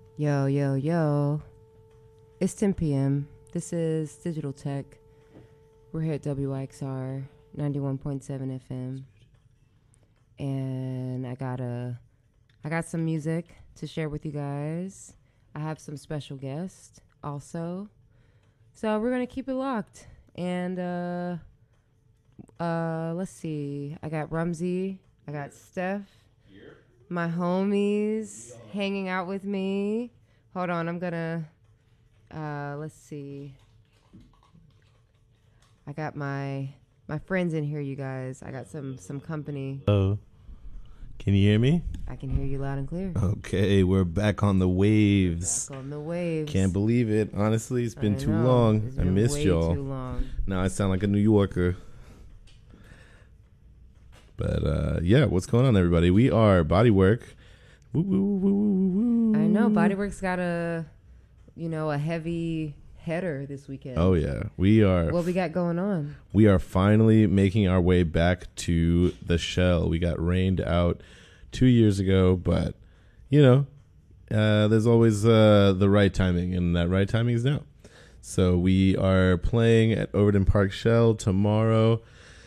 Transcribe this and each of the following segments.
Yo, yo, yo. It's 10 p.m. This is Digital Tech. We're here at WYXR 91.7 FM. And I got some music to share with you guys. I have some special guests also. So we're going to keep it locked. And let's see. I got Rumsey. I got Steph. My homies hanging out with me. Hold on, I'm gonna, let's see. I got my friends in here, you guys. I got some company. Hello. Can you hear me? I can hear you loud and clear. Okay, we're back on the waves. Back on the waves. Can't believe it. Honestly, it's been too long. I missed y'all. Too long. Now I sound like a New Yorker. But yeah, what's going on, everybody? We are Bodywork. Woo, woo, woo, woo, woo. I know Bodywork's got a heavy header this weekend. Oh yeah, we are. What we got going on? We are finally making our way back to the shell. We got rained out 2 years ago, but there's always the right timing, and that right timing is now. So we are playing at Overton Park Shell tomorrow,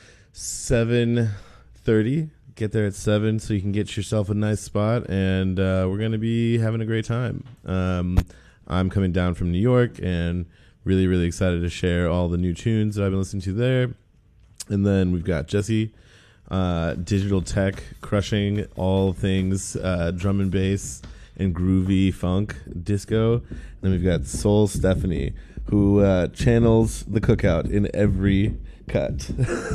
7:30. Get there at 7 so you can get yourself a nice spot, and we're going to be having a great time. I'm coming down from New York and really, really excited to share all the new tunes that I've been listening to there. And then we've got Jesse, Digital Tech, crushing all things drum and bass and groovy funk, disco. And then we've got Soul Stephanie, who channels the cookout in every cut.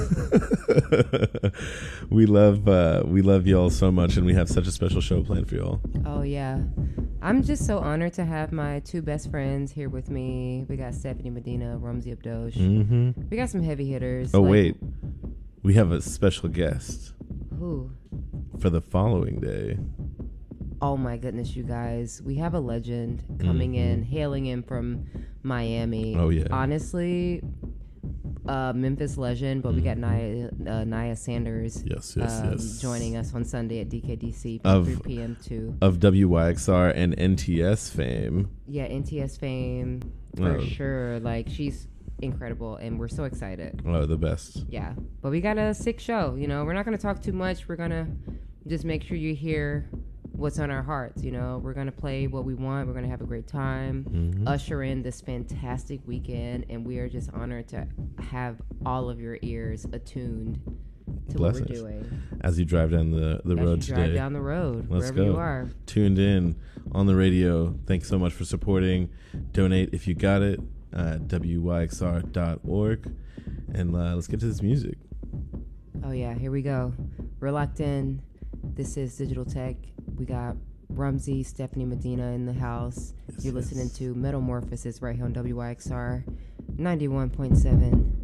We love y'all so much, and we have such a special show planned for y'all. Oh yeah, I'm just so honored to have my two best friends here with me. We got Stephanie Medina, Rumsey Abdosh. Mm-hmm. We got some heavy hitters. Oh wait, we have a special guest. Who? For the following day. Oh my goodness, you guys. We have a legend coming in, hailing in from Miami. Oh yeah. Honestly, Memphis legend, but we got Nia Sanders yes. joining us on Sunday at DKDC from 3 p.m. too. Of WYXR and NTS fame. Yeah, NTS fame for sure. Like, she's incredible, and we're so excited. Oh, the best. Yeah, but we got a sick show. We're not going to talk too much. We're going to just make sure you hear what's on our hearts. We're going to play what we want. We're going to have a great time, usher in this fantastic weekend, and we are just honored to have all of your ears attuned to what we're doing. As you drive down the road today. Drive down the road, Let's wherever go. you are. Tuned in on the radio. Thanks so much for supporting. Donate if you got it at WYXR.org. And let's get to this music. Oh, yeah. Here we go. We're locked in. This is Digital Tech. We got Rumsey, Stephanie Medina in the house. You're listening to Metamorphosis right here on WYXR 91.7.